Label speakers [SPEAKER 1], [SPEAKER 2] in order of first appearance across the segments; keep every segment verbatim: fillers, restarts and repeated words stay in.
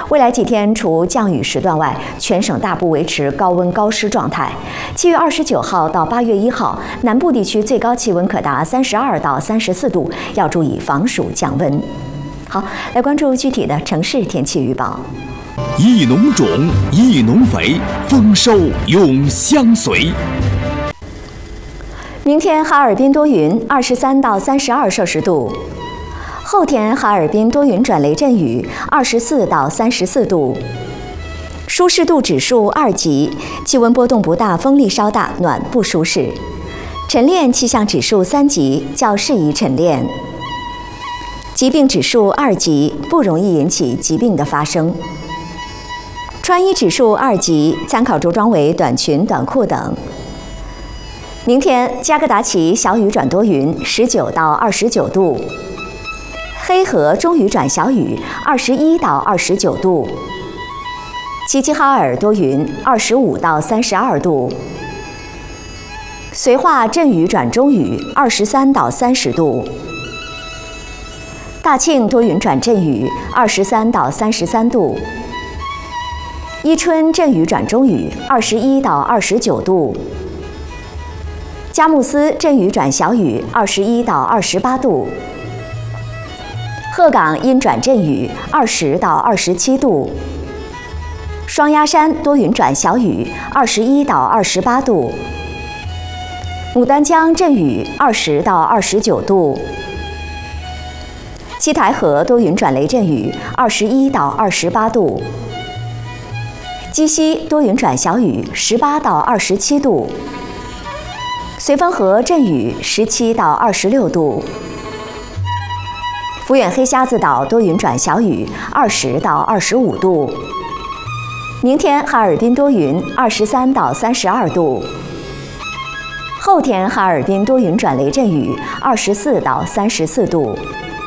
[SPEAKER 1] 未来几天除降雨时段外，全省大部维持高温高湿状态。七月二十九号到八月一号，南部地区最高气温可达三十二到三十四度，要注意防暑降温。好，来关注具体的城市天气预报。
[SPEAKER 2] 益农种，益农肥，丰收永相随。明天哈尔滨多云，二十三到三十二摄氏度。后天哈尔滨多云转雷阵雨，二十四到三十四度。舒适度指数二级，气温波动不大，风力稍大，暖不舒适。晨练气象指数三级，较适宜晨练。疾病指数二级，不容易引起疾病的发生。穿衣指数二级，参考着装为短裙、短裤等。明天加格达奇小雨转多云，十九到二十九度。黑河中雨转小雨，二十一到二十九度。齐齐哈尔多云，二十五到三十二度。绥化阵雨转中雨，二十三到三十度。大庆多云转阵雨，二十三到三十三度。伊春阵雨转中雨，二十一到二十九度。佳木斯阵雨转小雨，二十一到二十八度。鹤岗阴转阵雨，二十到二十七度。双鸭山多云转小雨，二十一到二十八度。牡丹江阵雨，二十到二十九度。七台河多云转雷阵雨，二十一到二十八度。鸡西多云转小雨，十八到二十七度。绥芬河阵雨，十七到二十六度。抚远黑瞎子岛多云转小雨，二十到二十五度。明天哈尔滨多云，二十三到三十二度。后天哈尔滨多云转雷阵雨，二十四到三十四度。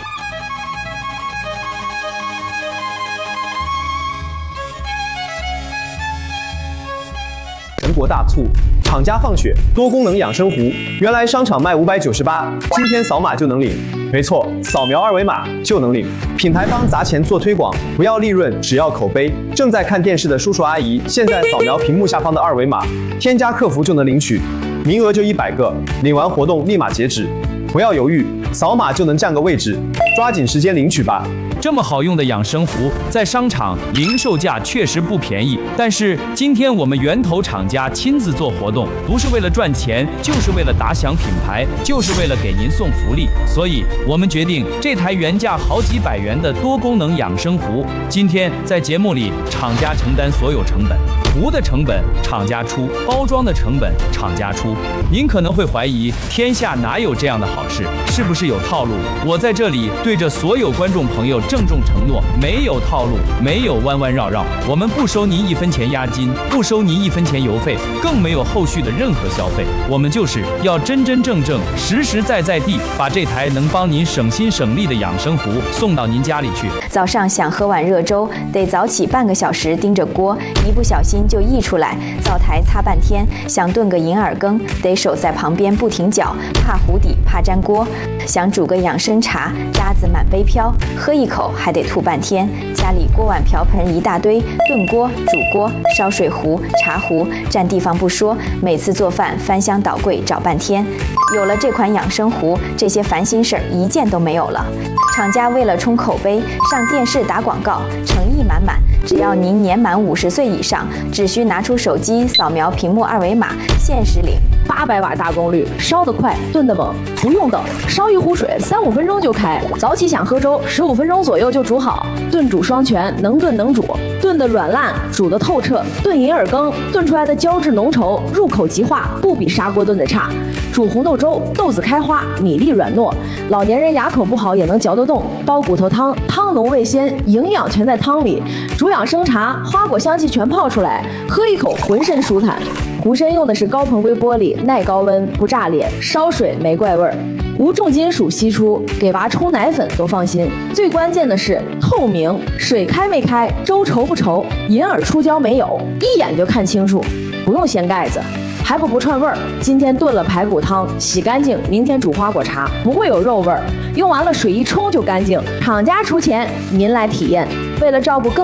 [SPEAKER 3] 全国大促，厂家放血，多功能养生壶，原来商场卖五百九十八，今天扫码就能领。没错，扫描二维码就能领。品牌方砸钱做推广，不要利润，只要口碑。正在看电视的叔叔阿姨，现在扫描屏幕下方的二维码，添加客服就能领取，名额就一百个，领完活动立马截止。不要犹豫，扫码就能占个位置，抓紧时间领取吧。
[SPEAKER 4] 这么好用的养生壶，在商场零售价确实不便宜，但是今天我们源头厂家亲自做活动，不是为了赚钱，就是为了打响品牌，就是为了给您送福利，所以我们决定这台原价好几百元的多功能养生壶，今天在节目里厂家承担所有成本，壶的成本厂家出，包装的成本厂家出。您可能会怀疑，天下哪有这样的好事，是不是有套路？我在这里对着所有观众朋友郑重承诺，没有套路，没有弯弯绕绕，我们不收您一分钱押金，不收您一分钱邮费，更没有后续的任何消费。我们就是要真真正正、实实在在地把这台能帮您省心省力的养生壶送到您家里去。
[SPEAKER 1] 早上想喝碗热粥，得早起半个小时盯着锅，一不小心就溢出来，灶台擦半天；想炖个银耳羹，得守在旁边不停搅，怕糊底，怕粘锅；想煮个养生茶，渣子满杯飘，喝一口还得吐半天。家里锅碗瓢盆一大堆，炖锅、煮锅、烧水壶、茶壶，占地方不说，每次做饭翻箱倒柜找半天。有了这款养生壶，这些烦心事儿一件都没有了。厂家为了冲口碑，上电视打广告，诚意满满。只要您年满五十岁以上，只需拿出手机扫描屏幕二维码，限时领。
[SPEAKER 5] 八百瓦大功率，烧得快，炖得猛，不用等，烧一壶水三五分钟就开。早起想喝粥，十五分钟左右就煮好。炖煮双全，能炖能煮，炖得软烂，煮得透彻。炖银耳羹，炖出来的胶质浓稠，入口即化，不比砂锅炖的差。煮红豆粥，豆子开花，米粒软糯，老年人牙口不好也能嚼得动。煲骨头汤，汤浓味鲜，营养全在汤里。煮养生茶，花果香气全泡出来，喝一口浑身舒坦。壶身用的是高硼硅玻璃，耐高温，不炸裂，烧水没怪味儿，无重金属析出，给娃冲奶粉都放心。最关键的是透明，水开没开，粥稠不稠，银耳出胶没有，一眼就看清楚，不用掀盖子。还不不串味儿，今天炖了排骨汤，洗干净，明天煮花果茶，不会有肉味儿。用完了水一冲就干净。厂家出钱，您来体验。为了照顾更